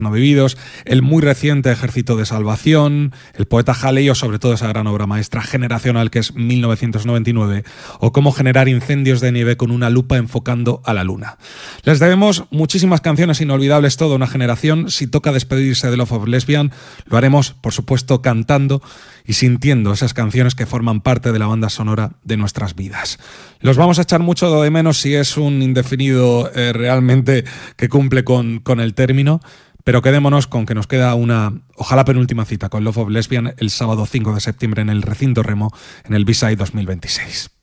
no vividos, el muy reciente Ejército de Salvación, el poeta Halley o sobre todo esa gran obra maestra generacional que es 1999, o Cómo generar incendios de nieve con una lupa enfocando a la luna. Les debemos muchísimas canciones inolvidables, toda una generación. Si toca despedirse de Love of Lesbian, lo haremos, por supuesto, cantando y sintiendo esas canciones que forman parte de la banda sonora de nuestras vidas. Los vamos a echar mucho de menos si es un indefinido realmente que cumple con el término, pero quedémonos con que nos queda una, ojalá penúltima cita con Love of Lesbian el sábado 5 de septiembre en el Recinto Remo, en el B-Side 2026.